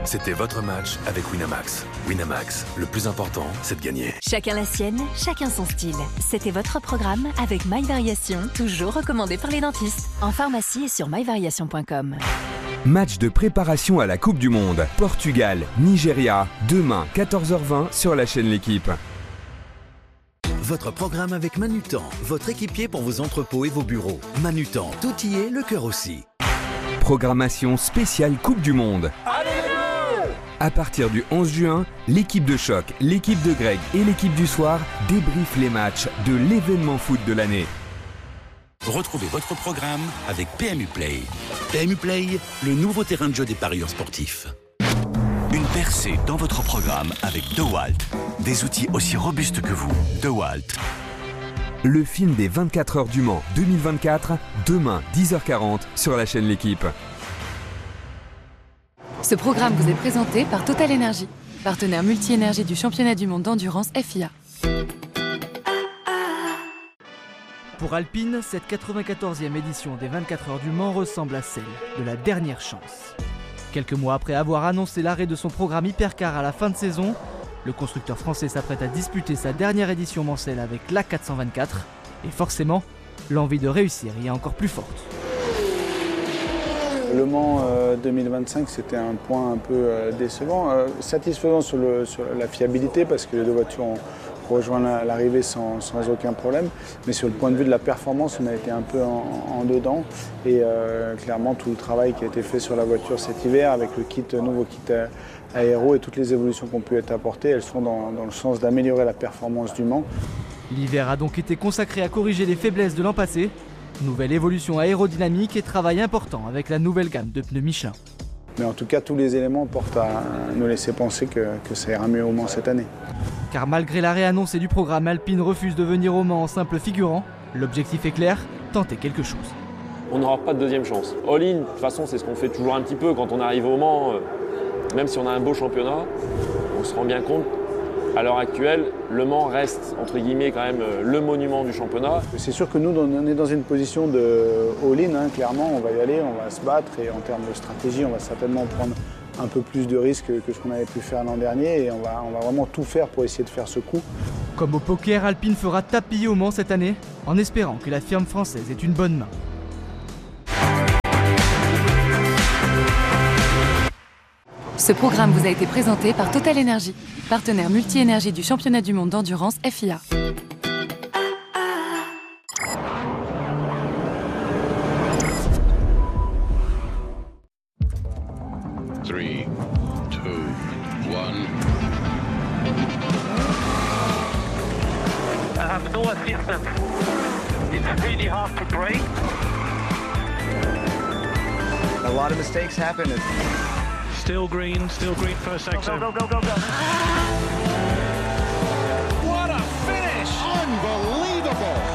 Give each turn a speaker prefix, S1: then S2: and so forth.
S1: C'était votre match avec Winamax. Winamax, le plus important, c'est de gagner.
S2: Chacun la sienne, chacun son style. C'était votre programme avec My Variation, toujours recommandé par les dentistes. En pharmacie et sur myvariation.com.
S3: Match de préparation à la Coupe du Monde. Portugal, Nigeria, demain 14h20 sur la chaîne L'Équipe.
S4: Votre programme avec Manutan, votre équipier pour vos entrepôts et vos bureaux. Manutan, tout y est, le cœur aussi.
S3: Programmation spéciale Coupe du Monde. À partir du 11 juin, l'équipe de choc, l'équipe de Greg et l'équipe du soir débriefent les matchs de l'événement foot de l'année.
S5: Retrouvez votre programme avec PMU Play. PMU Play, le nouveau terrain de jeu des parieurs sportifs. Une percée dans votre programme avec DeWalt. Des outils aussi robustes que vous. DeWalt.
S3: Le film des 24 heures du Mans 2024, demain 10h40 sur la chaîne L'Équipe.
S6: Ce programme vous est présenté par Total Energy, partenaire multi-énergie du championnat du monde d'endurance FIA.
S7: Pour Alpine, cette 94e édition des 24 heures du Mans ressemble à celle de la dernière chance. Quelques mois après avoir annoncé l'arrêt de son programme Hypercar à la fin de saison, le constructeur français s'apprête à disputer sa dernière édition mancelle avec l'A424 et forcément, l'envie de réussir y est encore plus forte.
S8: Le Mans 2025, c'était un point un peu décevant, satisfaisant sur la fiabilité parce que les deux voitures ont rejoint l'arrivée sans aucun problème. Mais sur le point de vue de la performance, on a été un peu en dedans. Et clairement, tout le travail qui a été fait sur la voiture cet hiver avec le nouveau kit aéro et toutes les évolutions qui ont pu être apportées, elles sont dans le sens d'améliorer la performance du Mans.
S7: L'hiver a donc été consacré à corriger les faiblesses de l'an passé. Nouvelle évolution aérodynamique et travail important avec la nouvelle gamme de pneus Michelin.
S8: Mais en tout cas, tous les éléments portent à nous laisser penser que ça ira mieux au Mans cette année.
S7: Car malgré l'arrêt annoncé du programme, Alpine refuse de venir au Mans en simple figurant. L'objectif est clair, tenter quelque chose.
S9: On n'aura pas de deuxième chance. All-in, de toute façon, c'est ce qu'on fait toujours un petit peu quand on arrive au Mans. Même si on a un beau championnat, on se rend bien compte, à l'heure actuelle, Le Mans reste, entre guillemets, quand même le monument du championnat.
S8: C'est sûr que nous, on est dans une position de all-in, clairement, on va y aller, on va se battre et en termes de stratégie, on va certainement prendre un peu plus de risques que ce qu'on avait pu faire l'an dernier et on va vraiment tout faire pour essayer de faire ce coup.
S7: Comme au poker, Alpine fera tapis au Mans cette année, en espérant que la firme française ait une bonne main.
S6: Ce programme vous a été présenté par Total Energy, partenaire multi-énergie du championnat du monde d'endurance FIA.
S10: Three, two, one.
S11: No assistance. It's really hard to brake.
S12: A lot of mistakes happen.
S11: Still green first section.
S12: Go.
S10: What a finish! Unbelievable!